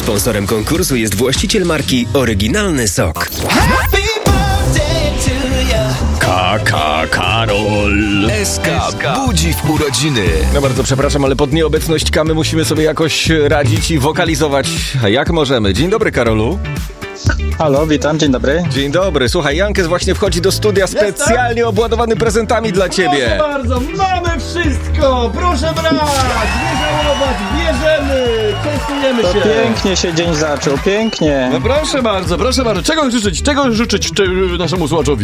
Sponsorem konkursu jest właściciel marki Oryginalny Sok. Karol. SK budzi w urodziny. No bardzo przepraszam, ale pod nieobecność Kamy musimy sobie jakoś radzić i wokalizować jak możemy. Dzień dobry, Karolu. Halo, witam, dzień dobry. Dzień dobry. Słuchaj, Jankes właśnie wchodzi do studia specjalnie obładowany prezentami dla ciebie. Proszę bardzo, mamy wszystko! Proszę brać! Nie żałować, bierzemy! Częstujemy To się! pięknie się dzień zaczął, pięknie. No proszę bardzo, proszę bardzo. Czego życzyć naszemu słuchaczowi?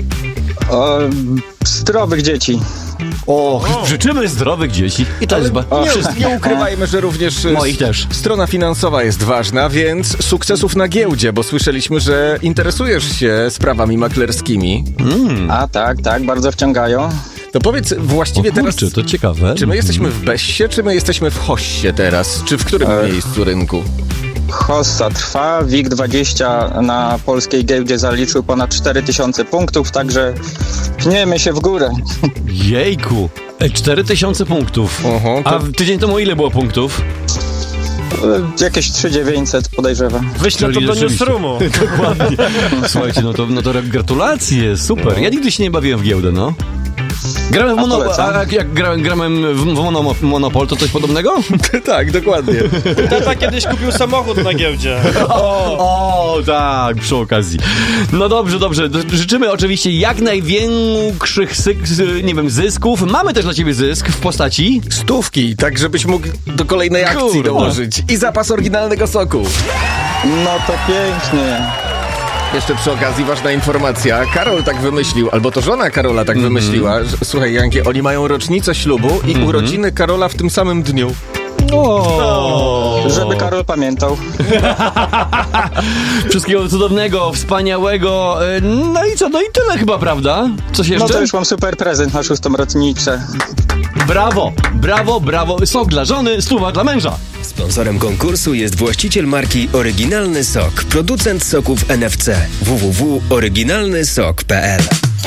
Zdrowych dzieci. Życzymy zdrowych dzieci. I to jest Nie ukrywajmy, że również Moich też. strona finansowa jest ważna, więc sukcesów na giełdzie, bo słyszeliśmy, że interesujesz się sprawami maklerskimi. A tak, bardzo wciągają. To powiedz właściwie teraz, to ciekawe. czy my jesteśmy w Bessie, czy my jesteśmy w Hossie teraz? Czy w którym miejscu rynku? Hossa trwa, WIG20 na polskiej giełdzie zaliczył ponad 4000 punktów, także pniemy się w górę. Jejku, 4000 punktów. Oho, to- A tydzień temu ile było punktów? Jakieś 3900 podejrzewam. Wyślę to do newsroomu. Dokładnie. Słuchajcie, no to gratulacje, super. Ja nigdy się nie bawiłem w giełdę, no. Grałem w polecam. jak grałem w Monopol, to coś podobnego? Tak, dokładnie. Tata kiedyś kupił samochód na giełdzie. O, tak, przy okazji. No dobrze. Życzymy oczywiście jak największych zysków. Mamy też dla ciebie zysk w postaci... 100, tak żebyś mógł do kolejnej akcji Kurwa. dołożyć. I zapas oryginalnego soku. No to pięknie. Jeszcze przy okazji ważna informacja. Karol tak wymyślił, albo to żona Karola tak wymyśliła. Że, słuchaj, Jankie, oni mają rocznicę ślubu i urodziny Karola w tym samym dniu. Żeby Karol pamiętał. Wszystkiego cudownego, wspaniałego. No i co? No i tyle chyba, prawda? Coś jeszcze? No to już mam super prezent na 6. rocznicę. Brawo. Sok dla żony, stuwa dla męża. Sponsorem konkursu jest właściciel marki Oryginalny Sok, producent soków NFC. www.oryginalnysok.pl